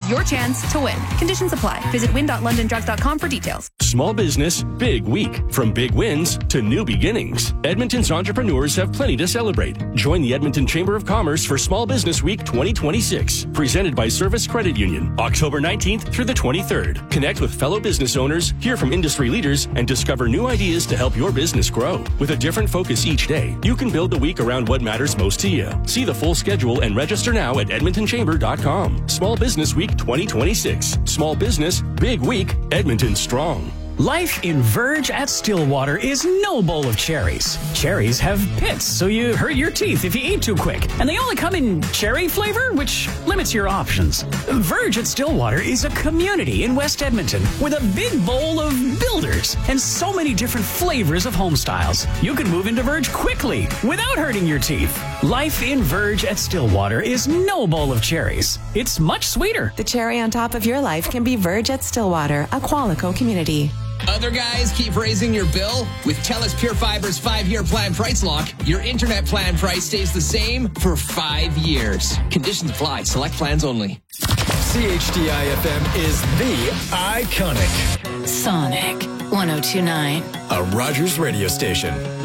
your chance to win. Conditions apply. Visit win.londondrugs.com for details. Small business, big week. From big wins to new beginnings. Edmonton's entrepreneurs have plenty to celebrate. Join the Edmonton Chamber of Commerce for Small Business Week 2026. Presented by Service Credit Union. October 19th through the 23rd. Connect with fellow business owners, hear from industry leaders, and discover new ideas to help your business grow. With a different focus each day, you can build the week around what matters most to you. See the full schedule and register now at edmontonchamber.com. Small Business Week 2026. Small business, big week, Edmonton strong. Life in Verge at Stillwater is no bowl of cherries. Cherries have pits, so you hurt your teeth if you eat too quick. And they only come in cherry flavor, which limits your options. Verge at Stillwater is a community in West Edmonton with a big bowl of builders and so many different flavors of home styles. You can move into Verge quickly without hurting your teeth. Life in Verge at Stillwater is no bowl of cherries. It's much sweeter. The cherry on top of your life can be Verge at Stillwater, a Qualico community. Other guys keep raising your bill? With TELUS Pure Fiber's 5-year plan price lock, your internet plan price stays the same for 5 years. Conditions apply. Select plans only. CHDI-FM is the iconic Sonic 102.9, a Rogers radio station.